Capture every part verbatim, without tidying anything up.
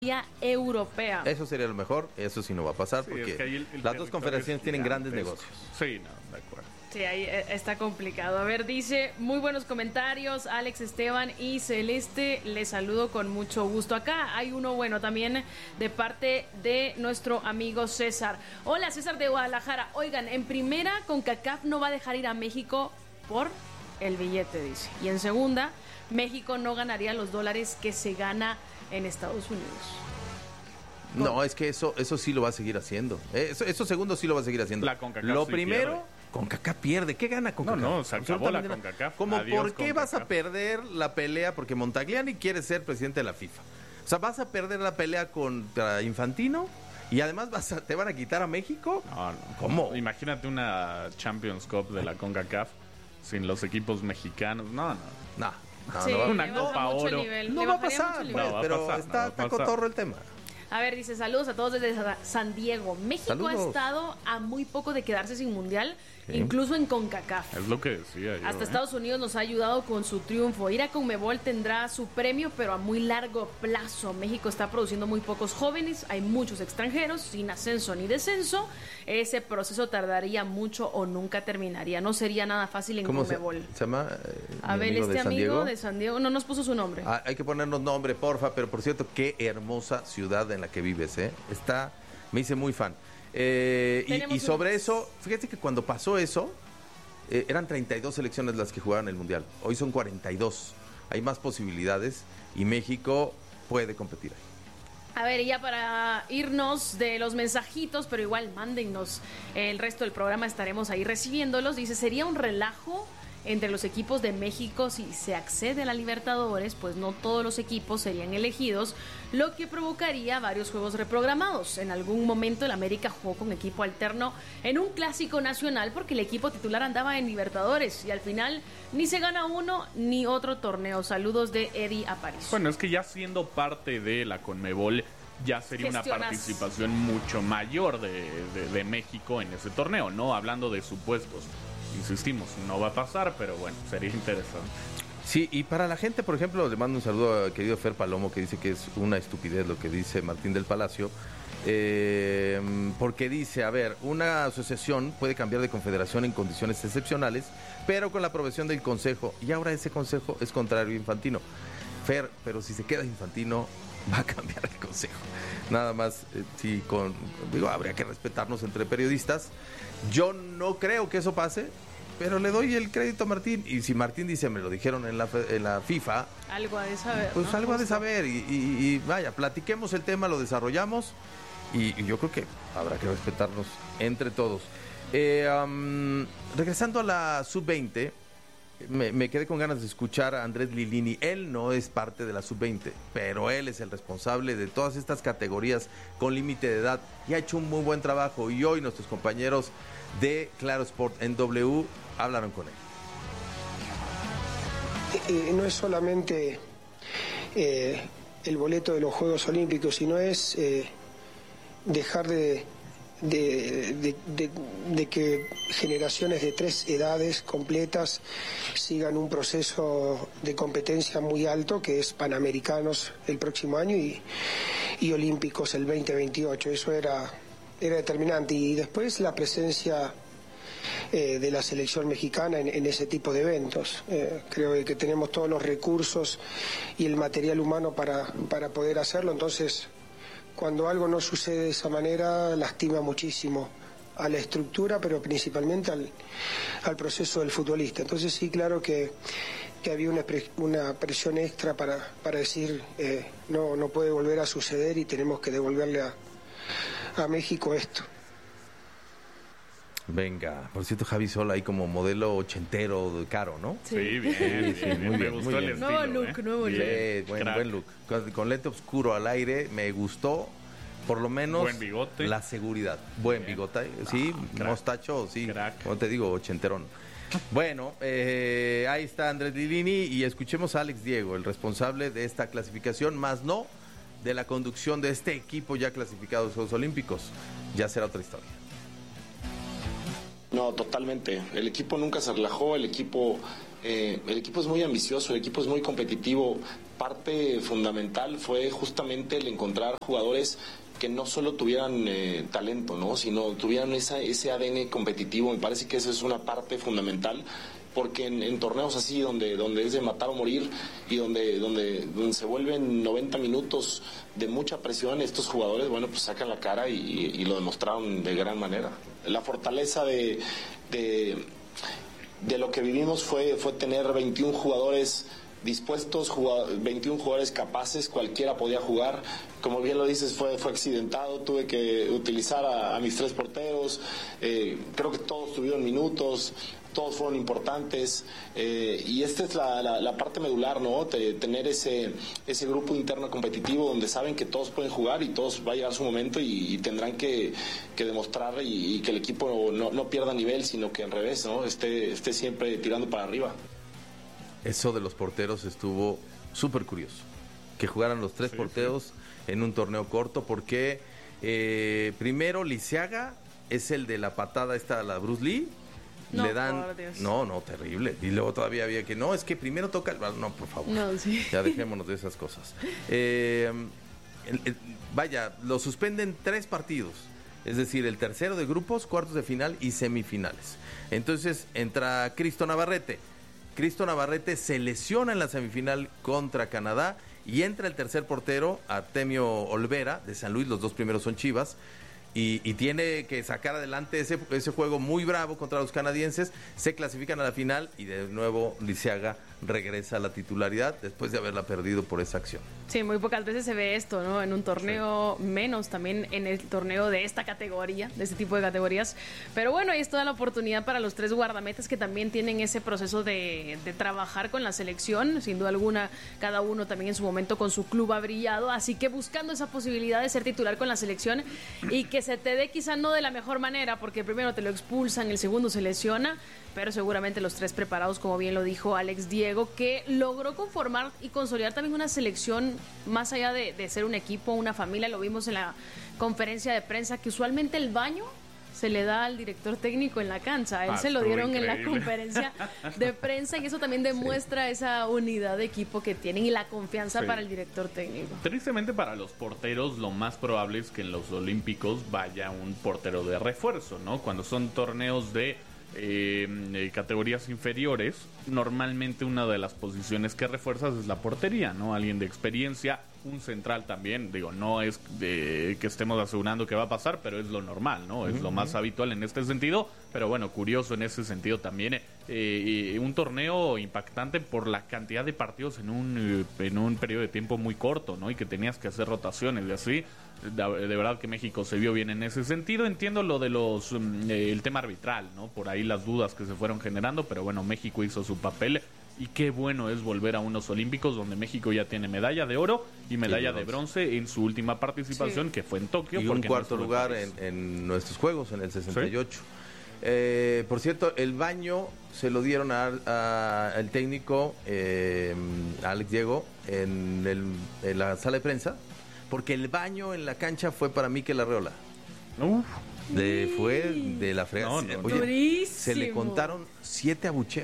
europea. Eso sería lo mejor, eso sí no va a pasar, sí, porque es que el, el las dos confederaciones tienen grandes negocios. Sí, no, de acuerdo. Sí, ahí está complicado. A ver, dice, muy buenos comentarios, Alex, Esteban y Celeste, les saludo con mucho gusto. Acá hay uno bueno también de parte de nuestro amigo César. Hola, César de Guadalajara. Oigan, en primera, CONCACAF no va a dejar ir a México por el billete, dice. Y en segunda, México no ganaría los dólares que se gana en Estados Unidos. No, es que eso eso sí lo va a seguir haciendo. Eso, eso segundo sí lo va a seguir haciendo. La CONCACAF Lo sí primero, pierde. CONCACAF pierde. ¿Qué gana CONCACAF? No, no, se acabó la CONCACAF. ¿Cómo Adiós, por qué CONCACAF. vas a perder la pelea? Porque Montagliani quiere ser presidente de la FIFA. O sea, vas a perder la pelea contra Infantino y además vas a, te van a quitar a México. No, no. ¿Cómo? Imagínate una Champions Cup de la CONCACAF sin los equipos mexicanos. No, no. No. No, sí, no va, una Copa Oro. Nivel, no va a pasar, no va a pero pasar, está, no va a está pasar. cotorro el tema. A ver, dice, saludos a todos desde San Diego. México Saludos. ha estado a muy poco de quedarse sin mundial, Sí. incluso en CONCACAF. Es lo que decía yo. Hasta ¿eh? Estados Unidos nos ha ayudado con su triunfo. Ir a CONMEBOL tendrá su premio, pero a muy largo plazo. México está produciendo muy pocos jóvenes, hay muchos extranjeros, sin ascenso ni descenso. Ese proceso tardaría mucho o nunca terminaría. No sería nada fácil en ¿Cómo se, CONMEBOL. se llama? Eh, A ver, amigo este de San amigo Diego. de San Diego no nos puso su nombre. Ah, hay que ponernos nombre, porfa, pero por cierto, qué hermosa ciudad en la que vives, ¿eh? Está, me hice muy fan. Eh, y, y sobre una... eso, fíjate que cuando pasó eso, eh, eran treinta y dos selecciones las que jugaban el Mundial. Hoy son cuarenta y dos. Hay más posibilidades y México puede competir ahí. A ver, y ya para irnos de los mensajitos, pero igual mándennos el resto del programa, estaremos ahí recibiéndolos. Dice, sería un relajo entre los equipos de México si se accede a la Libertadores, pues no todos los equipos serían elegidos, lo que provocaría varios juegos reprogramados. En algún momento el América jugó con equipo alterno en un clásico nacional porque el equipo titular andaba en Libertadores y al final ni se gana uno ni otro torneo. Saludos de Eddie Aparicio. Bueno, es que ya siendo parte de la CONMEBOL ya sería Gestionas. una participación mucho mayor de, de, de México en ese torneo, ¿no? Hablando de supuestos. Insistimos, no va a pasar, pero bueno, sería interesante. Sí, y para la gente, por ejemplo, le mando un saludo al querido Fer Palomo, que dice que es una estupidez lo que dice Martín del Palacio, eh, porque dice, a ver, una asociación puede cambiar de confederación en condiciones excepcionales, pero con la aprobación del Consejo, y ahora ese Consejo es contrario a Infantino. Fer, pero si se queda Infantino, va a cambiar el Consejo. Nada más, eh, sí, con, digo, habría que respetarnos entre periodistas. Yo no creo que eso pase, pero le doy el crédito a Martín. Y si Martín dice, me lo dijeron en la, en la FIFA, Algo ha de saber, pues ¿no? algo ha de saber. Y, y, y vaya, platiquemos el tema, lo desarrollamos. Y, y yo creo que habrá que respetarnos entre todos. Eh, um, regresando a la sub veinte, me, me quedé con ganas de escuchar a Andrés Lilini. Él no es parte de la sub veinte, pero él es el responsable de todas estas categorías con límite de edad y ha hecho un muy buen trabajo. Y hoy nuestros compañeros de Claro Sport en W hablaron con él. Eh, no es solamente eh, el boleto de los Juegos Olímpicos, sino es eh, dejar de De, de, de, de que generaciones de tres edades completas sigan un proceso de competencia muy alto, que es Panamericanos el próximo año y, y Olímpicos el veinte veintiocho. Eso era, era determinante. Y después la presencia eh, de la selección mexicana en, en ese tipo de eventos. Eh, creo que tenemos todos los recursos y el material humano para, para poder hacerlo. Entonces, cuando algo no sucede de esa manera, lastima muchísimo a la estructura, pero principalmente al, al proceso del futbolista. Entonces sí, claro que, que había una, pre, una presión extra para, para decir, eh, no, no puede volver a suceder y tenemos que devolverle a, a México esto. Venga, por cierto, Javi Sola ahí como modelo ochentero de caro, ¿no? Sí, Sí, bien, bien, Sí, bien. muy Me bien, gustó muy el bien. estilo. Nuevo look, ¿eh? nuevo Bien, look. Sí, buen, crack. buen look. Con, con lente oscuro al aire, me gustó, por lo menos, Buen bigote. la seguridad. Buen Bien. bigote, sí, Ah, crack. mostacho, sí, Crack. como te digo, ochenterón. Bueno, eh, ahí está Andrés Lilini y escuchemos a Alex Diego, el responsable de esta clasificación, más no de la conducción de este equipo ya clasificado a los Juegos Olímpicos. Ya será otra historia. No, totalmente. El equipo nunca se relajó, el equipo, eh, el equipo es muy ambicioso, el equipo es muy competitivo. parte fundamental fue justamente el encontrar jugadores que no solo tuvieran eh, talento, ¿no? Sino tuvieran esa, ese A D N competitivo. Me parece que esa es una parte fundamental, porque en, en torneos así donde donde es de matar o morir y donde donde donde se vuelven noventa minutos de mucha presión, estos jugadores, bueno, pues sacan la cara y, y lo demostraron de gran manera. La fortaleza de de, de lo que vivimos fue fue tener veintiún jugadores dispuestos, veintiún jugadores capaces, cualquiera podía jugar. Como bien lo dices, fue fue accidentado, tuve que utilizar a, a mis tres porteros, eh, creo que todos tuvieron minutos, todos fueron importantes, eh, y esta es la, la, la parte medular, ¿no? De tener ese ese grupo interno competitivo donde saben que todos pueden jugar y todos va a llegar su momento y, y tendrán que, que demostrar y, y que el equipo no, no pierda nivel, sino que al revés, ¿no? Esté, esté siempre tirando para arriba. Eso de los porteros estuvo súper curioso, que jugaran los tres sí, porteros sí. en un torneo corto, porque eh, primero Liceaga es el de la patada esta a la Bruce Lee, no, le dan, no, no, terrible, y luego todavía había que, no, es que primero toca el balón, no, por favor, no, sí. ya dejémonos de esas cosas. Eh, el, el, vaya, lo suspenden tres partidos, es decir, el tercero de grupos, cuartos de final y semifinales. Entonces entra Cristo Navarrete. Cristo Navarrete se lesiona en la semifinal contra Canadá y entra el tercer portero, Artemio Olvera, de San Luis, los dos primeros son Chivas, y, y tiene que sacar adelante ese, ese juego muy bravo contra los canadienses. Se clasifican a la final y de nuevo Liceaga regresa a la titularidad después de haberla perdido por esa acción. Sí, muy pocas veces se ve esto, ¿no? En un torneo, sí. menos también en el torneo de esta categoría, de este tipo de categorías. Pero bueno, ahí es toda la oportunidad para los tres guardametas que también tienen ese proceso de, de trabajar con la selección. Sin duda alguna, cada uno también en su momento con su club ha brillado. Así que buscando esa posibilidad de ser titular con la selección y que se te dé quizá no de la mejor manera, porque primero te lo expulsan, el segundo se lesiona, pero seguramente los tres preparados, como bien lo dijo Alex Diego, que logró conformar y consolidar también una selección más allá de, de ser un equipo, una familia. Lo vimos en la conferencia de prensa, que usualmente el baño se le da al director técnico en la cancha. A él ah, se lo dieron increíble. En la conferencia de prensa, y eso también demuestra sí. esa unidad de equipo que tienen y la confianza sí. para el director técnico. Tristemente para los porteros, lo más probable es que en los Olímpicos vaya un portero de refuerzo, ¿no? Cuando son torneos de Eh, eh, categorías inferiores, normalmente una de las posiciones que refuerzas es la portería, ¿no? Alguien de experiencia, un central también, digo, no es de que estemos asegurando que va a pasar, pero es lo normal, ¿no? Es uh-huh. lo más habitual en este sentido, pero bueno, curioso en ese sentido también, eh, eh, un torneo impactante por la cantidad de partidos en un, eh, en un periodo de tiempo muy corto, ¿no? Y que tenías que hacer rotaciones y así. De verdad que México se vio bien en ese sentido. Entiendo lo de los eh, el tema arbitral, ¿no? Por ahí las dudas que se fueron generando, pero bueno, México hizo su papel y qué bueno es volver a unos Olímpicos donde México ya tiene medalla de oro y medalla sí, de bronce en su última participación sí. que fue en Tokio. Y un cuarto no lugar en, en nuestros Juegos en el sesenta y ocho. ¿Sí? Eh, por cierto, el baño se lo dieron al técnico eh, Alex Diego en, el, en la sala de prensa, porque el baño en la cancha fue para Mikel Arreola. Uf. De, fue de la fregada. No, no, Oye, se le contaron siete abucheos.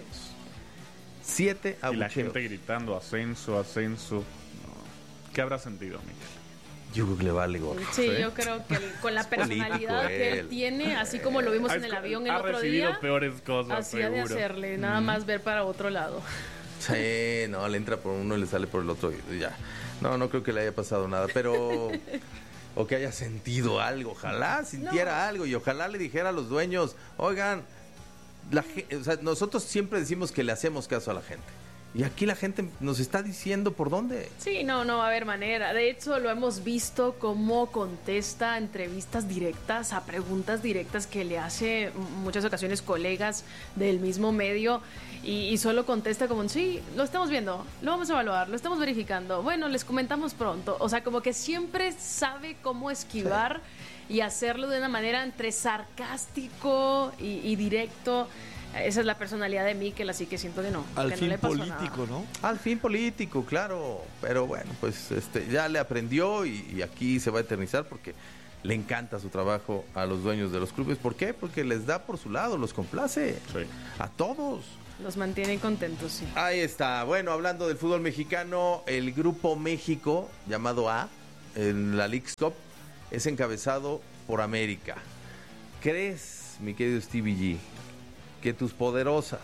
Siete abucheos. Y la gente gritando ascenso, ascenso. No. ¿Qué habrá sentido, Mikel? Yo creo que le vale gorro. Sí, ¿sí? Yo creo que el, con la personalidad que él. él tiene, así como lo vimos en el avión el ha otro recibido día, peores cosas, así ha de hacerle, nada mm. más ver para otro lado. Sí, no, le entra por uno y le sale por el otro y ya. No, no creo que le haya pasado nada, pero o que haya sentido algo, ojalá sintiera no. algo y ojalá le dijera a los dueños, oigan, la, o sea, nosotros siempre decimos que le hacemos caso a la gente. Y aquí la gente nos está diciendo por dónde. Sí, no, no va a haber manera. De hecho, lo hemos visto cómo contesta entrevistas directas a preguntas directas que le hace en muchas ocasiones colegas del mismo medio y, y solo contesta como, sí, lo estamos viendo, lo vamos a evaluar, lo estamos verificando, bueno, les comentamos pronto. O sea, como que siempre sabe cómo esquivar sí. y hacerlo de una manera entre sarcástico y, y directo. Esa es la personalidad de Mikel, así que siento que no. Al que fin no le pasó político, nada. ¿no? Al fin político, claro. Pero bueno, pues este ya le aprendió y, y aquí se va a eternizar porque le encanta su trabajo a los dueños de los clubes. ¿Por qué? Porque les da por su lado, los complace. Sí. A todos. Los mantiene contentos, sí. Ahí está. Bueno, hablando del fútbol mexicano, el Grupo México, llamado A, en la Leagues Cup, es encabezado por América. ¿Crees, mi querido Stevie G, que tus poderosas,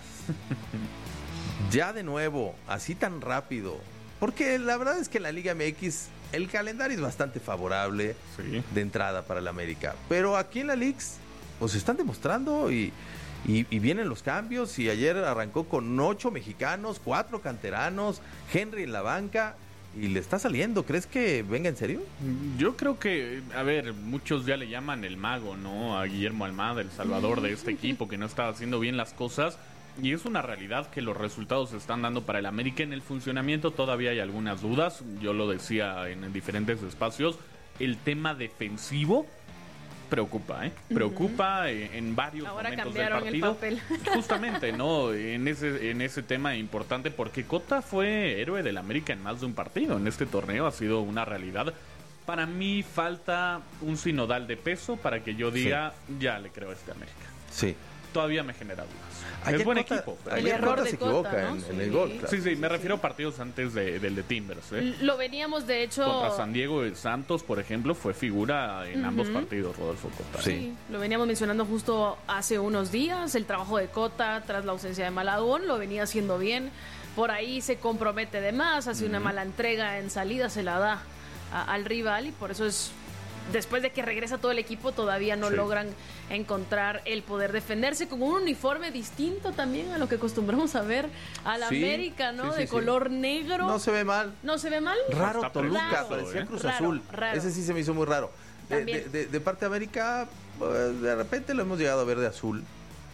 ya de nuevo, así tan rápido? Porque la verdad es que en la Liga M X el calendario es bastante favorable, sí, de entrada para el América. Pero aquí en la Leagues, pues están demostrando y, y, y vienen los cambios. Y ayer arrancó con ocho mexicanos, cuatro canteranos, Henry en la banca. Y le está saliendo. ¿Crees que venga en serio? Yo creo que, a ver, muchos ya le llaman el mago, ¿no? A Guillermo Almada, el salvador de este equipo que no está haciendo bien las cosas. Y es una realidad que los resultados se están dando para el América. En el funcionamiento todavía hay algunas dudas. Yo lo decía en diferentes espacios. El tema defensivo preocupa, ¿eh? Preocupa uh-huh. en varios Ahora momentos del cambiaron partido. el papel. Justamente, ¿no? En ese, en ese tema importante, porque Cota fue héroe del América en más de un partido. En este torneo ha sido una realidad. Para mí falta un sinodal de peso para que yo diga, sí, ya le creo a este América. Sí. Todavía me genera dudas. Ayer es buen Cota, equipo. Pero el error Cota de se Cota, equivoca, ¿no? en, Sí. en el gol. Claro. Sí, sí, me sí, refiero sí. a partidos antes de, del de Timbers. ¿eh? Lo veníamos, de hecho... Contra San Diego de Santos, por ejemplo, fue figura en uh-huh. ambos partidos, Rodolfo Cota. Sí. sí, lo veníamos mencionando justo hace unos días. El trabajo de Cota tras la ausencia de Malagón lo venía haciendo bien. Por ahí se compromete de más, hace uh-huh. una mala entrega en salida, se la da a, al rival y por eso es... Después de que regresa todo el equipo, todavía no sí. logran encontrar el poder defenderse con un uniforme distinto también a lo que acostumbramos a ver a la sí, América, ¿no? Sí, sí, de sí. color negro. No se ve mal. ¿No se ve mal? Raro Está Toluca, raro, parecía ¿eh? Cruz raro, Azul. Raro. Ese sí se me hizo muy raro. De, de, de, de parte de América, pues, de repente lo hemos llegado a ver de azul.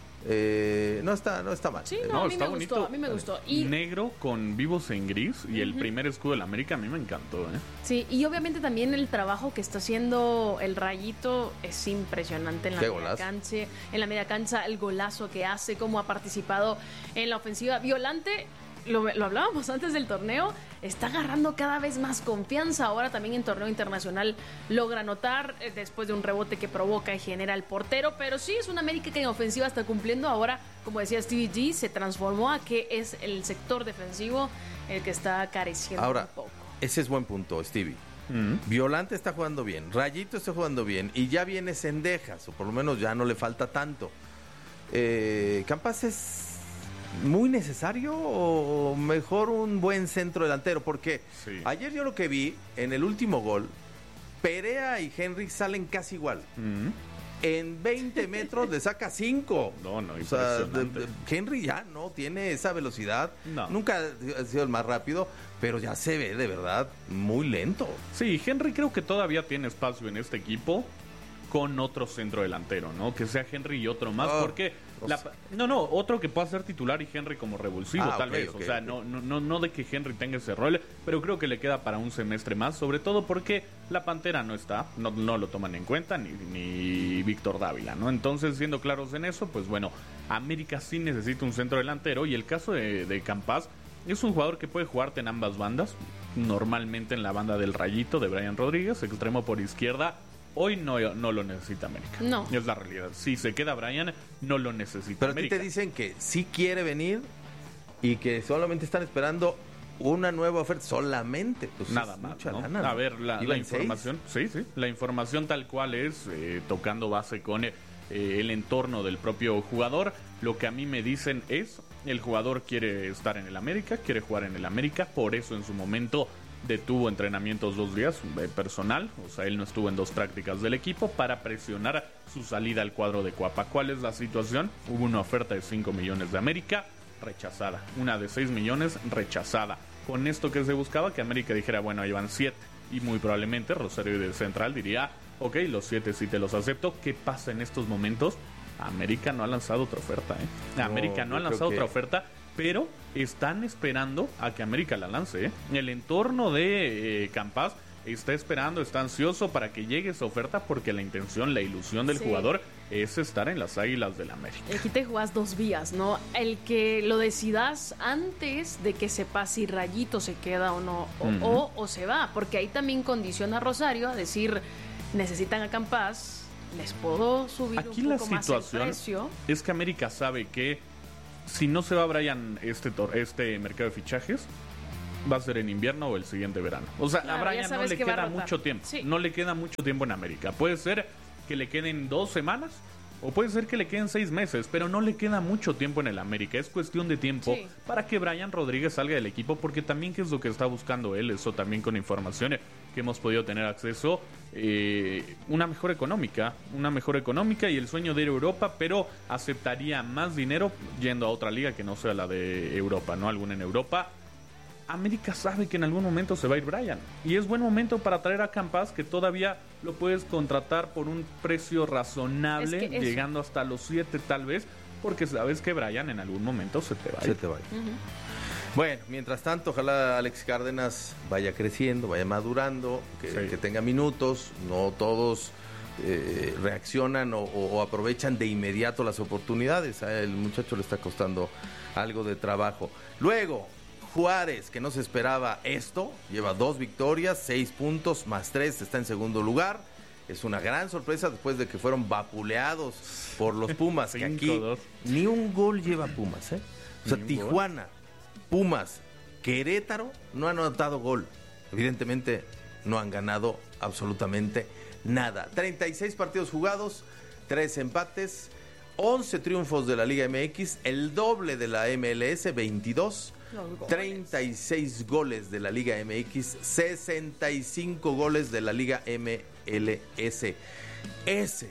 Eh, no está no está mal. Sí, no, no a mí está me bonito. gustó, a mí me gustó. Y negro con vivos en gris y uh-huh. el primer escudo de la América a mí me encantó, ¿eh? Sí, y obviamente también el trabajo que está haciendo el Rayito es impresionante en la media cancha, en la media cancha, el golazo que hace, cómo ha participado en la ofensiva. Violante, lo, lo hablábamos antes del torneo, está agarrando cada vez más confianza. Ahora también en torneo internacional logra anotar eh, después de un rebote que provoca y genera el portero. Pero sí, es una América que en ofensiva está cumpliendo. Ahora, como decía Stevie G, se transformó a que es el sector defensivo el que está careciendo Ahora, un poco. Ese es buen punto, Stevie. Mm-hmm. Violante está jugando bien, Rayito está jugando bien y ya viene Cendejas, o por lo menos ya no le falta tanto. Eh, Campas es... ¿Muy necesario o mejor un buen centro delantero? Porque sí. ayer yo lo que vi en el último gol, Perea y Henry salen casi igual. Mm-hmm. En veinte metros le saca cinco. No, no, o sea, de, de, Henry ya no tiene esa velocidad. No. Nunca ha sido el más rápido, pero ya se ve de verdad muy lento. Sí, Henry creo que todavía tiene espacio en este equipo con otro centro delantero, ¿no? Que sea Henry y otro más, oh, porque la, no, no, otro que pueda ser titular y Henry como revulsivo, ah, tal okay, vez, okay, o sea, okay. no, no, no de que Henry tenga ese rol, pero creo que le queda para un semestre más, sobre todo porque la Pantera no está, no, no lo toman en cuenta, ni, ni Víctor Dávila, ¿no? Entonces, siendo claros en eso, pues bueno, América sí necesita un centro delantero, y el caso de, de Campas es un jugador que puede jugarte en ambas bandas, normalmente en la banda del Rayito de Brian Rodríguez, extremo por izquierda. Hoy no, no lo necesita América. No. Es la realidad. Si se queda Brian, no lo necesita Pero América. Pero a ti te dicen que sí quiere venir y que solamente están esperando una nueva oferta. Solamente. Pues Nada más, ¿no? Lana, a ver, la, la información. Seis? Sí, sí. La información tal cual es, eh, tocando base con eh, el entorno del propio jugador. Lo que a mí me dicen es, el jugador quiere estar en el América, quiere jugar en el América. Por eso en su momento detuvo entrenamientos dos días eh, personal, o sea, él no estuvo en dos prácticas del equipo para presionar su salida al cuadro de Cuapa. ¿Cuál es la situación? Hubo una oferta de cinco millones de América, rechazada. Una de seis millones, rechazada. Con esto que se buscaba, que América dijera, bueno, ahí van siete, y muy probablemente Rosario de Central diría, ok, los siete sí te los acepto. ¿Qué pasa en estos momentos? América no ha lanzado otra oferta, ¿eh? No, América no ha lanzado que... otra oferta, pero están esperando a que América la lance, ¿eh? El entorno de eh, Campas está esperando, está ansioso para que llegue esa oferta, porque la intención, la ilusión del sí. jugador es estar en las Águilas del América. Aquí te jugás dos vías, ¿no? El que lo decidas antes de que sepas si Rayito se queda o no, o, uh-huh. o, o se va, porque ahí también condiciona a Rosario a decir, necesitan a Campas, les puedo subir Aquí un la poco más el precio. Es que América sabe que si no se va Brian este, tor- este mercado de fichajes, va a ser en invierno o el siguiente verano. O sea, Claro, a Brian no le queda mucho tiempo. Sí. No le queda mucho tiempo en América. Puede ser que le queden dos semanas o puede ser que le queden seis meses, pero no le queda mucho tiempo en el América. Es cuestión de tiempo Sí. para que Brian Rodríguez salga del equipo, porque también qué es lo que está buscando él, eso también con informaciones que hemos podido tener acceso, eh, una mejor económica, una mejor económica y el sueño de ir a Europa, pero aceptaría más dinero yendo a otra liga que no sea la de Europa, ¿no? Alguna en Europa. América sabe que en algún momento se va a ir Brian y es buen momento para traer a Campas, que todavía lo puedes contratar por un precio razonable, Es que eso. llegando hasta los siete tal vez, porque sabes que Brian en algún momento se te va a Se ir. te va a ir. Ujú. Bueno, mientras tanto, ojalá Alex Cárdenas vaya creciendo, vaya madurando, que, Sí. que tenga minutos, no todos eh, reaccionan o, o- o aprovechan de inmediato las oportunidades. A el muchacho le está costando algo de trabajo. Luego, Juárez, que no se esperaba esto, lleva dos victorias, seis puntos más tres, está en segundo lugar. Es una gran sorpresa después de que fueron vapuleados por los Pumas, que aquí cinco dos. ni un gol lleva Pumas, ¿eh? O sea, Ni un Tijuana, Pumas, Querétaro no han anotado gol. Evidentemente no han ganado absolutamente nada. treinta y seis partidos jugados, tres empates, once triunfos de la Liga M X, el doble de la M L S, veintidós. Los goles. treinta y seis goles de la Liga M X, sesenta y cinco goles de la Liga M L S. Ese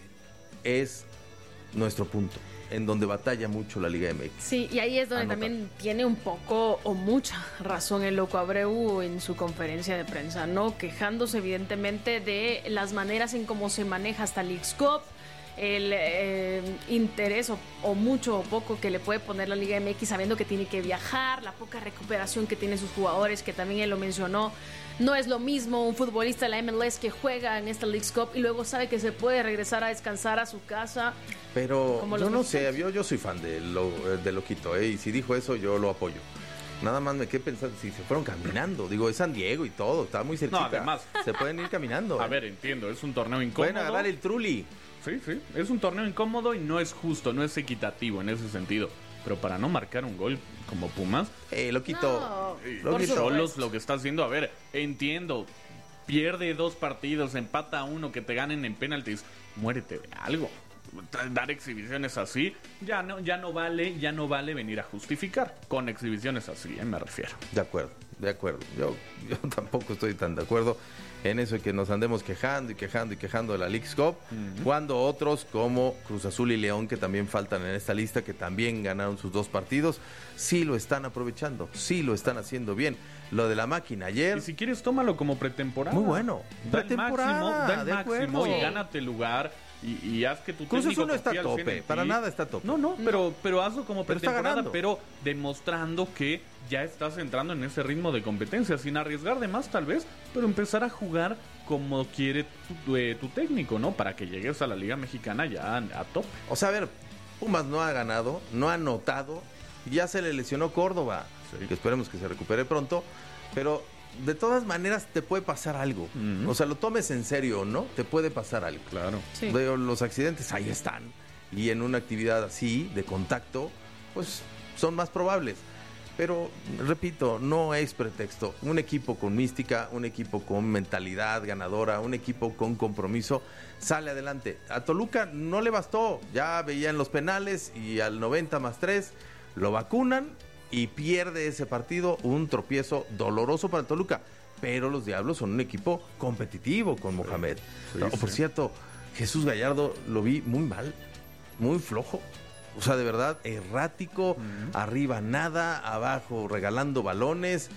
es nuestro punto, en donde batalla mucho la Liga M X. Sí, y ahí es donde Anota. también tiene un poco o mucha razón el Loco Abreu en su conferencia de prensa, ¿no? Quejándose evidentemente de las maneras en cómo se maneja hasta el Leagues Cup, el eh, interés o, o mucho o poco que le puede poner la Liga M X sabiendo que tiene que viajar, la poca recuperación que tienen sus jugadores, que también él lo mencionó. No es lo mismo un futbolista de la M L S que juega en esta Leagues Cup y luego sabe que se puede regresar a descansar a su casa. Pero Como yo los no sé, mexicanos. yo, yo soy fan de, lo, de Loquito, ¿eh? Y si dijo eso, yo lo apoyo. Nada más me quedé pensando, si se fueron caminando, digo, es San Diego y todo, está muy cerquita. No, además. Se pueden ir caminando. A ¿eh? ver, entiendo, es un torneo incómodo. Pueden agarrar el Trulli. Sí, sí, es un torneo incómodo y no es justo, no es equitativo en ese sentido. Pero para no marcar un gol como Pumas, Eh, Loquito. No, eh, por Loquito. Cholos supuesto. lo que está haciendo, a ver, entiendo, pierde dos partidos, empata uno, que te ganen en penaltis, muérete de algo. Dar exhibiciones así, ya no, ya no vale, ya no vale venir a justificar con exhibiciones así, eh, me refiero. De acuerdo, de acuerdo. Yo, yo tampoco estoy tan de acuerdo en eso de que nos andemos quejando y quejando y quejando de la Leagues Cup, cuando otros como Cruz Azul y León, que también faltan en esta lista, que también ganaron sus dos partidos, sí lo están aprovechando, sí lo están haciendo bien. Lo de la máquina ayer, Y si quieres, tómalo como pretemporada. muy bueno. Da el Pretemporada, máximo, da el de máximo acuerdo. y gánate el lugar y, y haz que tu Cruz técnico Azul no está a confíe al cien tope, en para ti. nada está a tope. No, no, pero, pero hazlo como Pero está pretemporada, ganando. pero demostrando que ya estás entrando en ese ritmo de competencia, sin arriesgar de más tal vez, pero empezar a jugar como quiere tu, eh, tu técnico, ¿no? Para que llegues a la Liga Mexicana ya a, a tope. O sea, a ver, Pumas no ha ganado, no ha anotado, y ya se le lesionó Córdoba, Sí. que esperemos que se recupere pronto, pero de todas maneras te puede pasar algo. Ujú. O sea, lo tomes en serio o no, te puede pasar algo. Claro. Sí. Digo, los accidentes ahí están, y en una actividad así, de contacto, pues son más probables. Pero, repito, no es pretexto. Un equipo con mística, un equipo con mentalidad ganadora, un equipo con compromiso, sale adelante. A Toluca no le bastó. Ya veían los penales y al noventa más tres lo vacunan y pierde ese partido. Un tropiezo doloroso para Toluca. Pero los Diablos son un equipo competitivo con Mohamed. Sí, No, sí. por cierto, Jesús Gallardo lo vi muy mal, muy flojo. O sea, de verdad, errático, arriba nada, abajo regalando balones.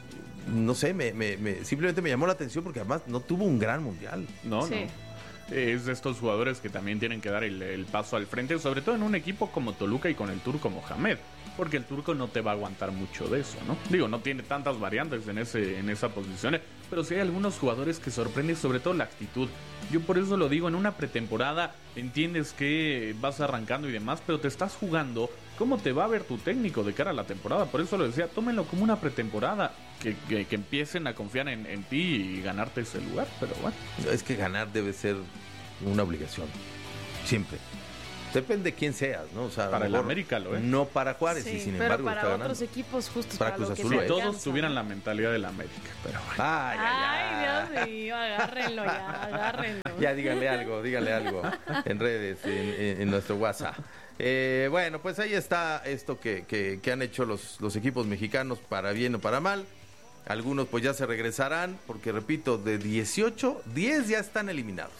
No sé, me, me- me- simplemente me llamó la atención porque además no tuvo un gran mundial. No, Sí. no. Es de estos jugadores que también tienen que dar el, el paso al frente, sobre todo en un equipo como Toluca y con el turco Mohamed, porque el turco no te va a aguantar mucho de eso, ¿no? Digo, no tiene tantas variantes en ese en esa posición, pero sí hay algunos jugadores que sorprenden, sobre todo la actitud. Yo por eso lo digo, en una pretemporada entiendes que vas arrancando y demás, pero te estás jugando cómo te va a ver tu técnico de cara a la temporada. Por eso lo decía, tómenlo como una pretemporada, que, que, que empiecen a confiar en, en ti y ganarte ese lugar, pero bueno. Es que ganar debe ser una obligación, siempre. Depende de quién seas, ¿no? O sea, para el América lo es. No para Juárez, Sí, y sin pero embargo para está otros ganando. equipos justos Para para, Cruz lo que Azul se lo es. Todos alcanza. tuvieran la mentalidad del América, pero bueno. Ay, ay, ay. Ay, Dios mío, agárrenlo ya, agárrenlo. Ya díganle algo, díganle algo en redes, en, en- en nuestro WhatsApp. Eh, bueno, pues ahí está esto que, que- que han hecho los, los equipos mexicanos, para bien o para mal. Algunos pues ya se regresarán, porque repito, de dieciocho, diez ya están eliminados.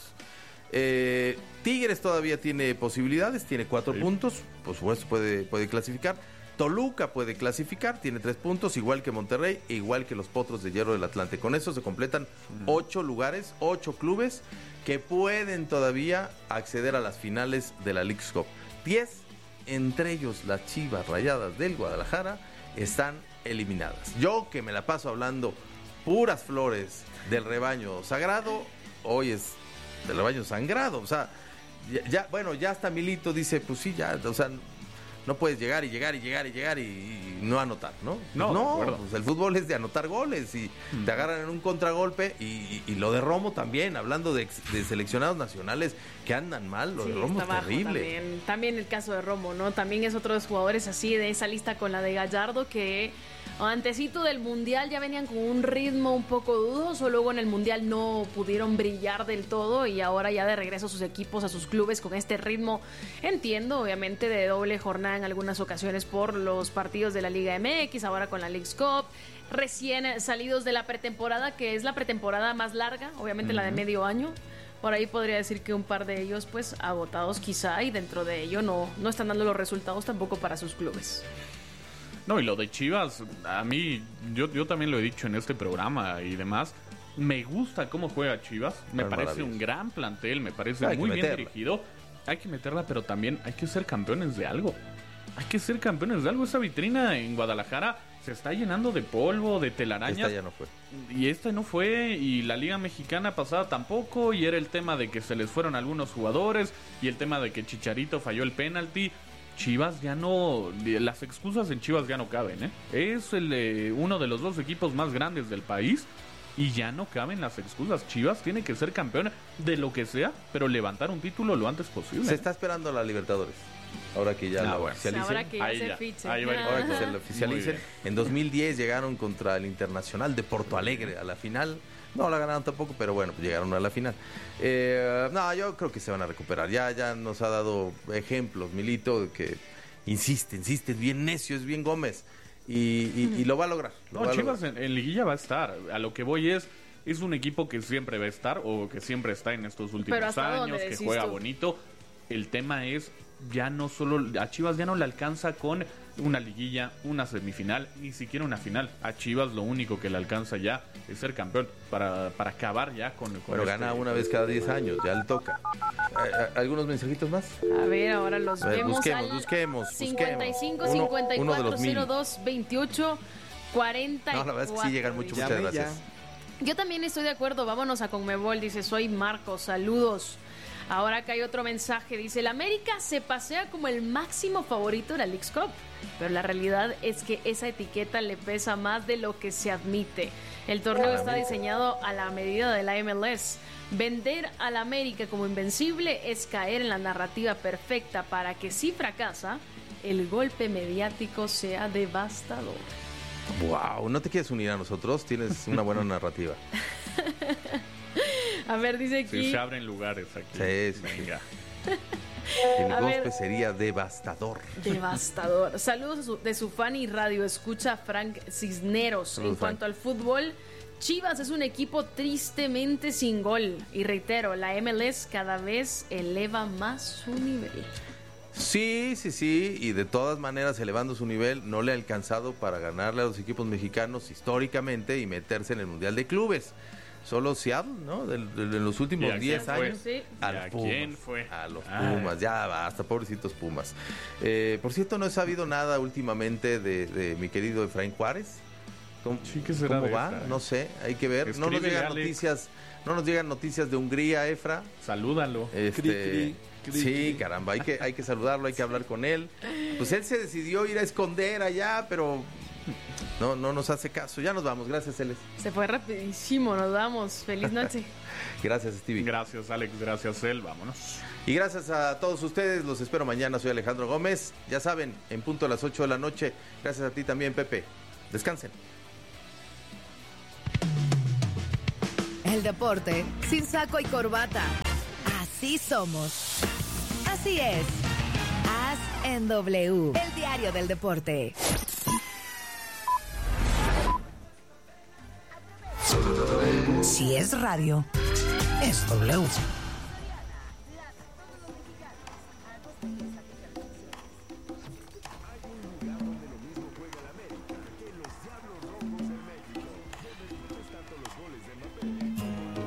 Eh, Tigres todavía tiene posibilidades, tiene cuatro Sí. puntos, por supuesto puede, puede clasificar. Toluca puede clasificar, tiene tres puntos, igual que Monterrey, igual que los Potros de Hierro del Atlante. Con eso se completan ocho lugares, ocho clubes que pueden todavía acceder a las finales de la Leagues Cup. Diez, entre ellos las Chivas Rayadas del Guadalajara, están eliminadas. Yo, que me la paso hablando puras flores del rebaño sagrado, hoy es del rebaño sangrado. O sea, ya, ya- bueno, ya hasta Milito dice, pues sí, ya, o sea, no puedes llegar y llegar y llegar y llegar y, y no anotar, ¿no? No, de no, acuerdo. pues el fútbol es de anotar goles y te agarran en un contragolpe y, y- y lo de Romo también, hablando de, ex- de seleccionados nacionales que andan mal, lo Sí, de Romo está es bajo terrible. También. También el caso de Romo, ¿no? También es otro de los jugadores así de esa lista con la de Gallardo que antesito del Mundial ya venían con un ritmo un poco dudoso, luego en el Mundial no pudieron brillar del todo y ahora ya de regreso a sus equipos, a sus clubes con este ritmo, entiendo, obviamente de doble jornada en algunas ocasiones por los partidos de la Liga M X, ahora con la Leagues Cup, recién salidos de la pretemporada, que es la pretemporada más larga, obviamente la de medio año. Por ahí podría decir que un par de ellos pues agotados quizá y dentro de ello no, no están dando los resultados tampoco para sus clubes. No, y lo de Chivas, a mí, yo, yo también lo he dicho en este programa y demás, me gusta cómo juega Chivas, me Es parece maravilloso. un gran plantel, me parece Hay que muy bien meterla. dirigido, hay que meterla, pero también hay que ser campeones de algo, hay que ser campeones de algo, esa vitrina en Guadalajara se está llenando de polvo, de telarañas. Esta ya no fue. Y esta no fue, y la Liga Mexicana pasada tampoco, y era el tema de que se les fueron algunos jugadores, y el tema de que Chicharito falló el penalti. Chivas ya no, las excusas en Chivas ya no caben, ¿eh? Es el, eh, uno de los dos equipos más grandes del país, y ya no caben las excusas. Chivas tiene que ser campeón de lo que sea, pero levantar un título lo antes posible. Se está esperando la Libertadores. Ahora que ya Ah, lo bueno. oficialicen. Ahora que ya Ahí se ya, fiche. ahí va el- Ahora que se lo Muy oficialicen. bien. En dos mil diez llegaron contra el Internacional de Porto Alegre a la final. No la ganaron tampoco, pero bueno, pues llegaron a la final. Eh, no, yo creo que se van a recuperar. Ya, ya nos ha dado ejemplos, Milito, de que insiste, insiste, es bien necio, es bien Gómez. Y, y- y lo va a lograr. Lo No, va a Chivas lograr. en, en liguilla va a estar. A lo que voy es, es un equipo que siempre va a estar, o que siempre está en estos últimos Pero ¿hasta años, dónde que decís juega tú? bonito. El tema es, ya no solo, a Chivas ya no le alcanza con una liguilla, una semifinal, ni siquiera una final. A Chivas lo único que le alcanza ya es ser campeón, para, para acabar ya con, con Pero este- gana una vez cada diez años, ya le toca. Eh, eh, ¿Algunos mensajitos más? A ver, ahora los A ver, vemos busquemos, al busquemos, cincuenta y cinco, busquemos. Uno- cincuenta y uno de cuatro, los mil. cero dos, veintiocho, cuarenta y No, la verdad es que sí llegan mucho. dice. Muchas Llame ya. gracias. Yo también estoy de acuerdo, vámonos a Conmebol, dice, soy Marcos, saludos. Ahora acá hay otro mensaje, dice, el América se pasea como el máximo favorito de la Leagues Cup, pero la realidad es que esa etiqueta le pesa más de lo que se admite. El torneo está diseñado a la medida de la M L S. Vender al América como invencible es caer en la narrativa perfecta para que si fracasa, el golpe mediático sea devastador. Wow, ¿no te quieres unir a nosotros? Tienes una buena narrativa. A ver, dice aquí... Sí, se abren lugares aquí. Sí, sí, Venga. El A golpe ver. sería devastador. Devastador. Saludos a su- de su fan y radio escucha Frank Cisneros. Saludos, en cuanto al fútbol, Chivas es un equipo tristemente sin gol. Y reitero, la M L S cada vez eleva más su nivel. Sí, sí, sí, y de todas maneras elevando su nivel, no le ha alcanzado para ganarle a los equipos mexicanos históricamente y meterse en el Mundial de Clubes. Solo Seattle, ¿no? Del- del- En los ¿Y últimos a diez quién fue? años. Sí. A ¿Y los a Pumas. quién fue? A los Ay. Pumas, ya basta, pobrecitos Pumas. Eh, por cierto, no he sabido nada últimamente de, de mi querido Efraín Juárez. ¿Cómo, Sí, ¿qué será cómo de va? Efra? No sé, hay que ver. No nos Escríbele, llegan Alex. noticias, no nos llegan noticias de Hungría, Efra. Salúdalo. Este, Cri, cri, cri, sí, cri. caramba, hay que, hay que saludarlo, hay que hablar con él. Pues él se decidió ir a esconder allá, pero No, no nos hace caso. Ya nos vamos. Gracias, Celes. Se fue rapidísimo, nos vamos. Feliz noche. Gracias, Stevie. Gracias, Alex. Gracias, El. Vámonos. Y gracias a todos ustedes. Los espero mañana. Soy Alejandro Gómez. Ya saben, en punto a las ocho de la noche. Gracias a ti también, Pepe. Descansen. El deporte sin saco y corbata. Así somos. Así es. As en W. El diario del deporte. Si es radio, es W.